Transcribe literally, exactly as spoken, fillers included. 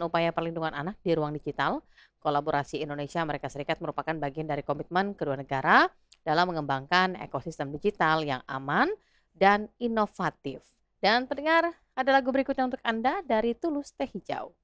dengan upaya perlindungan anak di ruang digital, kolaborasi Indonesia-Amerika Serikat merupakan bagian dari komitmen kedua negara dalam mengembangkan ekosistem digital yang aman dan inovatif. Dan pendengar, ada lagu berikutnya untuk Anda dari Tulus Teh Hijau.